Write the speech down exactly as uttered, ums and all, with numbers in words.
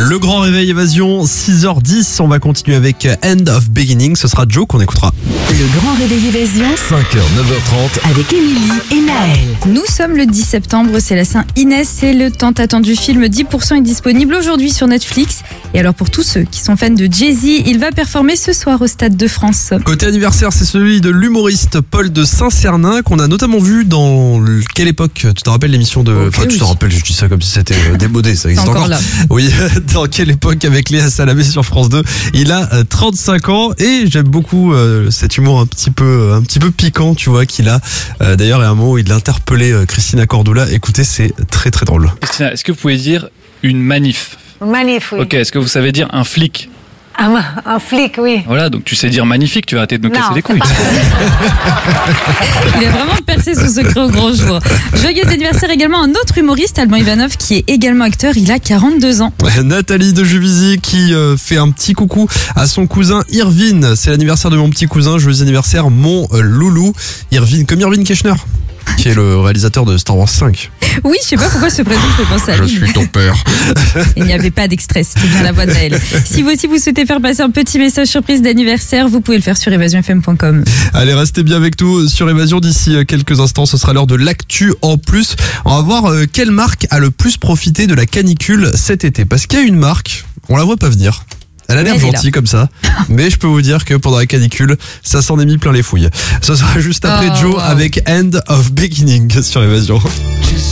Le grand réveil évasion, six heures dix. On va continuer avec End of Beginning. Ce sera Joe qu'on écoutera. Le grand réveil évasion, cinq heures, neuf heures trente. avec Émilie et Naël. Nous sommes le dix septembre, c'est la Saint-Inès et le tant attendu film dix pour cent est disponible aujourd'hui sur Netflix. Et alors pour tous ceux qui sont fans de Jay-Z, il va performer ce soir au Stade de France. Côté anniversaire, c'est celui de l'humoriste Paul de Saint-Cernin qu'on a notamment vu dans le- quelle époque? Tu te rappelles l'émission de... Ok, enfin, tu te oui. rappelles, je dis ça comme si c'était euh, démodé, ça existe C'est encore encore. là. Oui, dans quelle époque avec Léa Salamé sur France deux. Il a euh, trente-cinq ans et j'aime beaucoup euh, cet humour un petit peu un petit peu piquant, tu vois, qu'il a. Euh, D'ailleurs, il y a un moment où il a interpellé euh, Christina Cordula. Écoutez, c'est très très drôle. Christina, est-ce que vous pouvez dire une manif? Manif, oui. Ok, est-ce que vous savez dire un flic? Un, un flic, oui. Voilà, donc tu sais dire magnifique, tu vas arrêter de nous Non, casser les c'est couilles. pas- Il a vraiment percé son secret au grand jour. Joyeux anniversaire également à un autre humoriste, Alban Ivanov, qui est également acteur. Il a quarante-deux ans. Nathalie de Juvisy qui euh, fait un petit coucou à son cousin Irvine. C'est l'anniversaire de mon petit cousin. Joyeux anniversaire, mon euh, loulou. Irvine, comme Irvine Keschner, qui est le réalisateur de Star Wars cinq. Oui, je sais pas pourquoi ce prénom me fait penser à lui. ton père. Il n'y avait pas d'extrait, c'était bien la voix de Naël. Si vous aussi vous souhaitez faire passer un petit message surprise d'anniversaire, vous pouvez le faire sur évasion f m point com. Allez, restez bien avec nous sur Évasion. D'ici quelques instants, ce sera l'heure de l'actu en plus. On va voir euh, quelle marque a le plus profité de la canicule cet été. Parce qu'il y a une marque, on la voit pas venir. Elle a l'air Elle est là. gentille comme ça, mais je peux vous dire que pendant la canicule, ça s'en est mis plein les fouilles. Ce sera juste après Oh, Joe wow. avec End of Beginning sur Évasion.